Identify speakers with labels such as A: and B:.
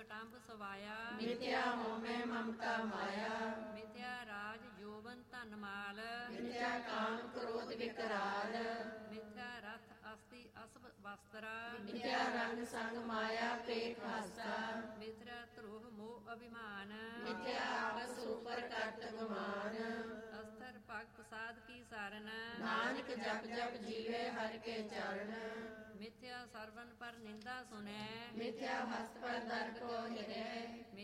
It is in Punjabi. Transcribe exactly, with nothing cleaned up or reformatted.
A: ਕਟੰਬ ਸਵਾਇਆ।
B: ਮਿਥਿਆ ਮੋਮੈ ਮਮਤਾ ਮਾਇਆ।
A: ਮਿਥਿਆ ਰਾਜ ਜੋਬਨ ਧਨ ਮਾਲ।
B: ਮਿਥਿਆ ਕਾਮ ਕ੍ਰੋਧ ਵਿਕਰਾਲ।
A: ਮਿਥਿਆ ਰਥ ਅਸਤੀ ਅਸਬ ਵਸਤਰਾ।
B: ਮਿਥਿਆ ਰੰਗ ਸੰਗ ਮਾਇਆ ਪੇਖ ਹਸਤਾ।
A: ਮਿਥਿਆ ਧਰੋਹ ਮੋਹ ਅਭਿਮਾਨ।
B: ਮਿਥਿਆ ਆਪਸ ਉਪਰ ਕਰਤ ਗੁਮਾਨ।
A: ਅਸਥਰ ਭਗਤ ਸਾਧ ਕੀ ਸਰਨ।
B: ਨਾਨਕ ਜਪ ਜਪ ਜੀਵੇ ਹਰਿ ਕੇ ਚਰਨ।
A: ਮਿਥਿਆ ਸਰਵਨ ਪਰ ਨਿੰਦਾ ਸੁਨੈ।
B: ਮਿਥਿਆ ਹਸਤ ਪਰ ਦਰ ਕੋ ਹਿਰੈ।